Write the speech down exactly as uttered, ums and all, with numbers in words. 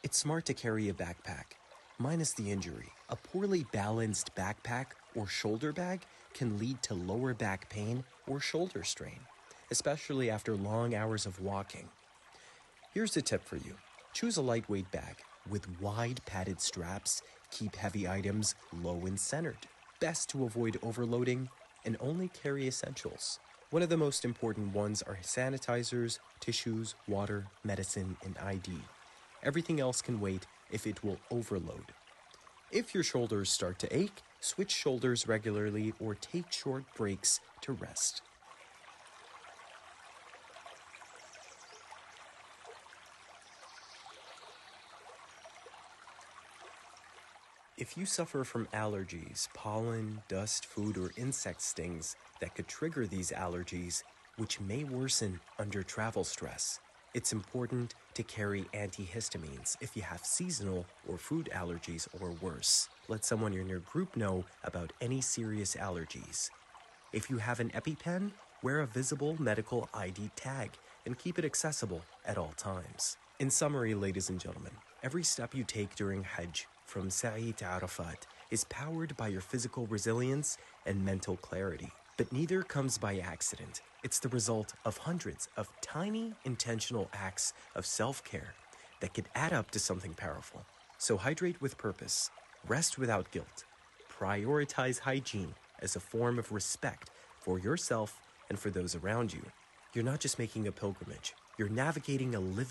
It's smart to carry a backpack. Minus the injury, a poorly balanced backpack or shoulder bag can lead to lower back pain or shoulder strain, especially after long hours of walking. Here's a tip for you. Choose a lightweight bag with wide padded straps. Keep heavy items low and centered. Best to avoid overloading and only carry essentials. One of the most important ones are sanitizers, tissues, water, medicine, and I D. Everything else can wait if it will overload. If your shoulders start to ache, switch shoulders regularly or take short breaks to rest. If you suffer from allergies, pollen, dust, food, or insect stings that could trigger these allergies, which may worsen under travel stress, it's important to carry antihistamines if you have seasonal or food allergies or worse. Let someone in your group know about any serious allergies. If you have an EpiPen, wear a visible medical I D tag and keep it accessible at all times. In summary, ladies and gentlemen, every step you take during Hajj, from Sa'i to Arafat, is powered by your physical resilience and mental clarity. But neither comes by accident. It's the result of hundreds of tiny, intentional acts of self-care that could add up to something powerful. So hydrate with purpose, rest without guilt, prioritize hygiene as a form of respect for yourself and for those around you. You're not just making a pilgrimage, you're navigating a living